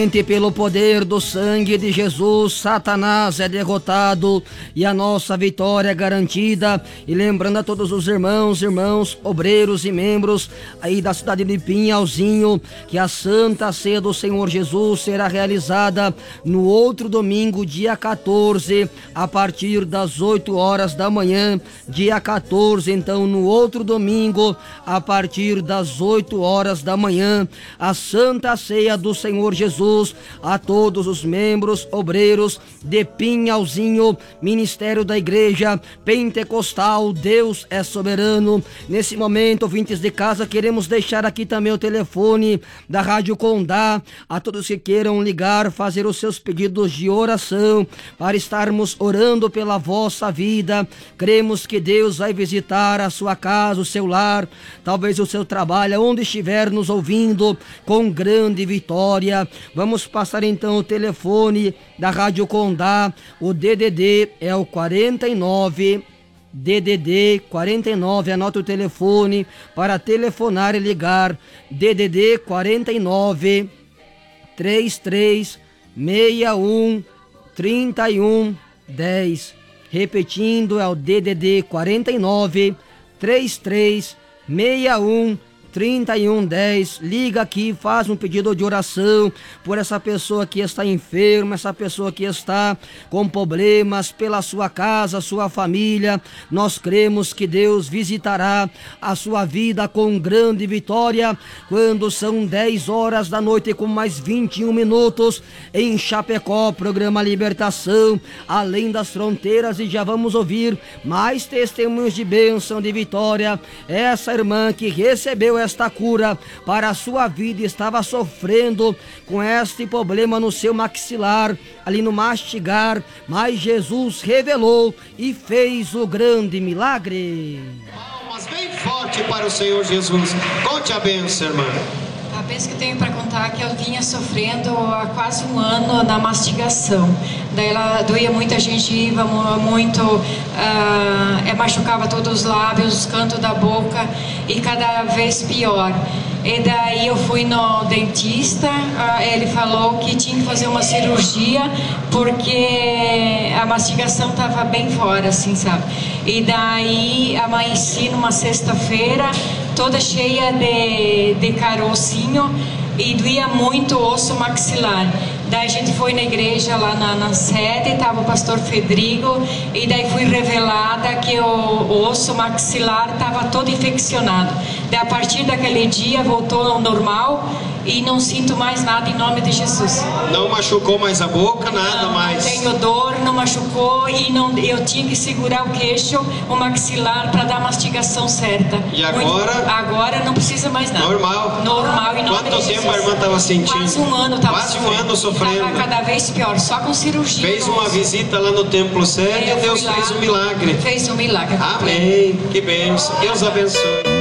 Pelo poder do sangue de Jesus, Satanás é derrotado e a nossa vitória é garantida. E lembrando a todos os irmãos, obreiros e membros aí da cidade de Pinhalzinho, que a Santa Ceia do Senhor Jesus será realizada no outro domingo, dia 14, a partir das 8 horas da manhã, dia 14, então no outro domingo, a partir das 8 horas da manhã, a Santa Ceia do Senhor Jesus. A todos os membros, obreiros de Pinhalzinho, Ministério da Igreja Pentecostal, Deus é soberano. Nesse momento, ouvintes de casa, queremos deixar aqui também o telefone da Rádio Condá, a todos que queiram ligar, fazer os seus pedidos de oração, para estarmos orando pela vossa vida. Cremos que Deus vai visitar a sua casa, o seu lar, talvez o seu trabalho, onde estiver nos ouvindo, com grande vitória. Vamos passar então o telefone da Rádio Condá. O DDD é o 49, DDD 49, anota o telefone para telefonar e ligar. DDD 49 33 61 31 10. Repetindo, é o DDD 49 33 61 3110, liga aqui, faz um pedido de oração por essa pessoa que está enferma, essa pessoa que está com problemas, pela sua casa, sua família. Nós cremos que Deus visitará a sua vida com grande vitória, quando são 10 horas da noite com mais 21 minutos, em Chapecó, programa Libertação, Além das Fronteiras, e já vamos ouvir mais testemunhos de bênção, de vitória. Essa irmã que recebeu esta cura para a sua vida, estava sofrendo com este problema no seu maxilar, ali no mastigar, mas Jesus revelou e fez o grande milagre. Palmas bem forte para o Senhor Jesus. Conte a bênção, irmã. A vez que eu tenho para contar que eu vinha sofrendo há quase um ano na mastigação. Daí ela doía muita gengiva, muito, machucava todos os lábios, os cantos da boca e cada vez pior. E daí eu fui no dentista, ele falou que tinha que fazer uma cirurgia porque a mastigação estava bem fora, assim, sabe? E daí amanheci numa sexta-feira, toda cheia de carocinho e doía muito o osso maxilar. Daí a gente foi na igreja lá na sede, estava o pastor Fedrigo, e daí fui revelada que o osso maxilar estava todo infeccionado. Daí a partir daquele dia voltou ao normal e não sinto mais nada em nome de Jesus. Não machucou mais a boca, nada mais? Não tenho dor, não machucou e eu tinha que segurar o queixo, o maxilar para dar a mastigação certa. E agora? Agora não precisa mais nada. Normal? Normal em nome de Jesus. Quanto tempo a irmã estava sentindo? Quase um ano estava Quase um ano sofrendo. Estava cada vez pior, só com cirurgia. Fez uma visita lá no Templo Sede e Deus fez um milagre. Fez um milagre. Amém. Que bênção. Deus abençoe.